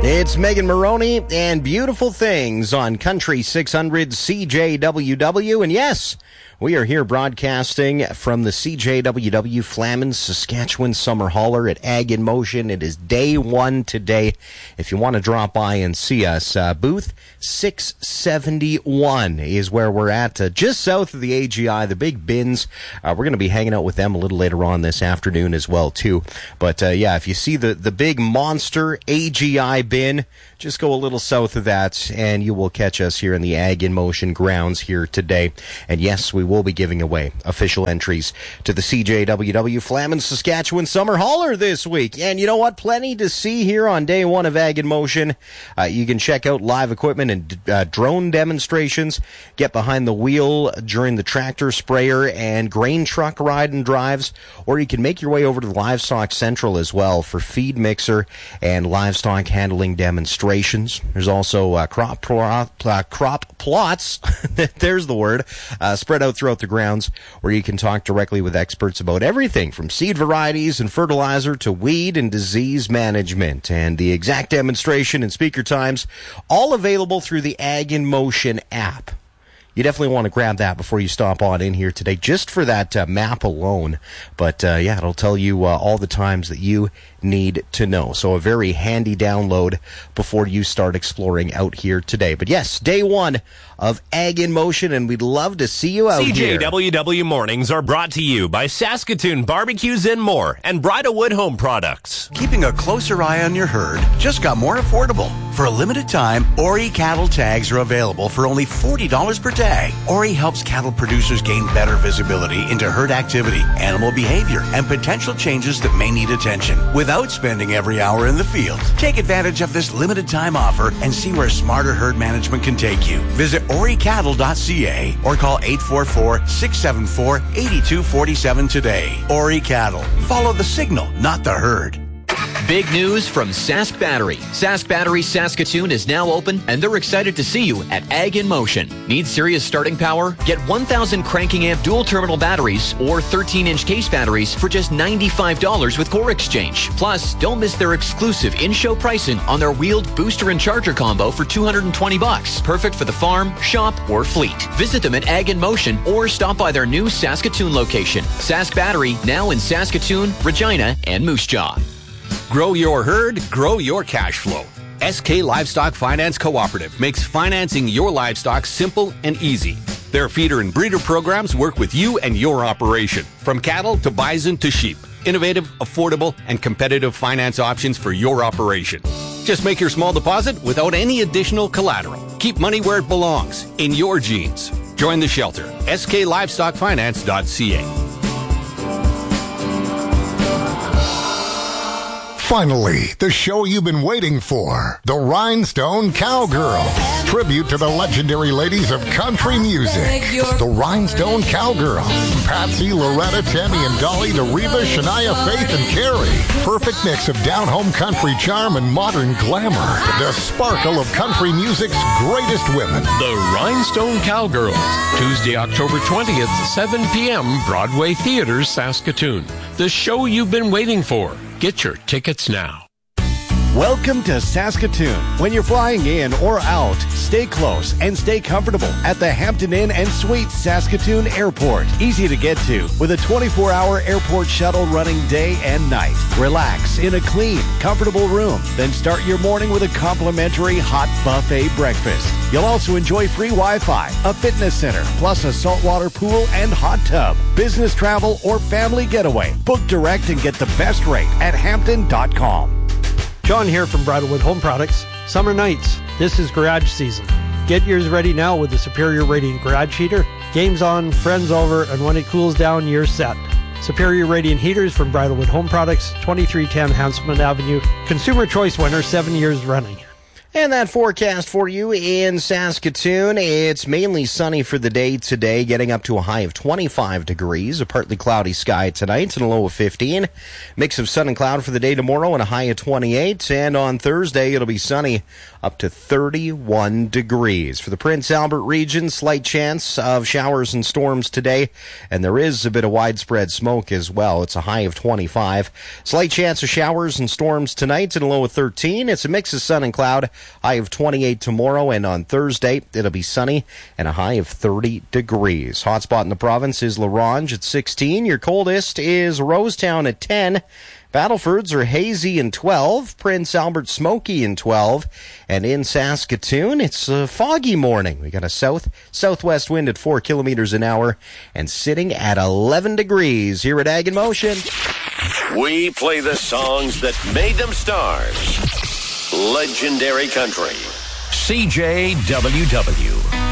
It's Megan Maroney and Beautiful Things on Country 600 CJWW. And yes, we are here broadcasting from the CJWW Flamin, Saskatchewan Summer Hauler at Ag in Motion. It is day one today. If you want to drop by and see us, booth 671 is where we're at, just south of the AGI, the big bins. We're going to be hanging out with them a little later on this afternoon as well, too. But, yeah, if you see the big monster AGI bin, just go a little south of that, and you will catch us here in the Ag in Motion grounds here today. And yes, we will be giving away official entries to the CJWW Flamin, Saskatchewan Summer Hauler this week. And you know what? Plenty to see here on day one of Ag in Motion. You can check out live equipment and drone demonstrations, get behind the wheel during the tractor, sprayer, and grain truck ride and drives, or you can make your way over to the Livestock Central as well for feed mixer and livestock handling demonstrations. There's also crop plots, there's the word, spread out throughout the grounds where you can talk directly with experts about everything from seed varieties and fertilizer to weed and disease management. And the exact demonstration and speaker times, all available through the Ag in Motion app. You definitely want to grab that before you stop on in here today, just for that map alone. But, yeah, it'll tell you all the times that you need to know. So a very handy download before you start exploring out here today. But, yes, day one of Ag in Motion, and we'd love to see you out here. CJWW Mornings are brought to you by Saskatoon Barbecues and More and Bridalwood Home Products. Keeping a closer eye on your herd just got more affordable. For a limited time, Ori cattle tags are available for only $40 per tag. Ori helps cattle producers gain better visibility into herd activity, animal behavior, and potential changes that may need attention without spending every hour in the field. Take advantage of this limited time offer and see where smarter herd management can take you. Visit oricattle.ca or call 844-674-8247 today. Ori Cattle. Follow the signal, not the herd. Big news from Sask Battery. Sask Battery Saskatoon is now open, and they're excited to see you at Ag in Motion. Need serious starting power? Get 1,000 cranking amp dual terminal batteries or 13-inch case batteries for just $95 with Core Exchange. Plus, don't miss their exclusive in-show pricing on their wheeled booster and charger combo for $220. Perfect for the farm, shop, or fleet. Visit them at Ag in Motion or stop by their new Saskatoon location. Sask Battery, now in Saskatoon, Regina, and Moose Jaw. Grow your herd, grow your cash flow. SK Livestock Finance Cooperative makes financing your livestock simple and easy. Their feeder and breeder programs work with you and your operation, from cattle to bison to sheep. Innovative, affordable, and competitive finance options for your operation. Just make your small deposit without any additional collateral. Keep money where it belongs, in your jeans. Join the shelter, sklivestockfinance.ca. Finally, the show you've been waiting for, the Rhinestone Cowgirl. Tribute to the legendary ladies of country music, the Rhinestone Cowgirl. Patsy, Loretta, Tammy, and Dolly, to Reba, Shania, Faith, and Carrie. Perfect mix of down-home country charm and modern glamour. The sparkle of country music's greatest women. The Rhinestone Cowgirls, Tuesday, October 20th, 7 p.m., Broadway Theaters, Saskatoon. The show you've been waiting for. Get your tickets now. Welcome to Saskatoon. When you're flying in or out, stay close and stay comfortable at the Hampton Inn and Suites Saskatoon Airport. Easy to get to with a 24-hour airport shuttle running day and night. Relax in a clean, comfortable room. Then start your morning with a complimentary hot buffet breakfast. You'll also enjoy free Wi-Fi, a fitness center, plus a saltwater pool and hot tub. Business travel or family getaway. Book direct and get the best rate at Hampton.com. John here from Bridalwood Home Products. Summer nights, this is garage season. Get yours ready now with the Superior Radiant Garage Heater. Games on, friends over, and when it cools down, you're set. Superior Radiant Heaters from Bridalwood Home Products, 2310 Hanselman Avenue. Consumer Choice winner 7 years running. And that forecast for you in Saskatoon, it's mainly sunny for the day today, getting up to a high of 25 degrees, a partly cloudy sky tonight and a low of 15. Mix of sun and cloud for the day tomorrow and a high of 28. And on Thursday, it'll be sunny up to 31 degrees. For the Prince Albert region, slight chance of showers and storms today, and there is a bit of widespread smoke as well. It's a high of 25. Slight chance of showers and storms tonight and a low of 13. It's a mix of sun and cloud. High of 28 tomorrow, and on Thursday, it'll be sunny and a high of 30 degrees. Hotspot in the province is La Ronge at 16. Your coldest is Rosetown at 10. Battleford's are hazy in 12. Prince Albert smoky in 12. And in Saskatoon, it's a foggy morning. We got a southwest wind at 4 kilometers an hour and sitting at 11 degrees here at Ag in Motion. We play the songs that made them stars. Legendary Country. CJWW.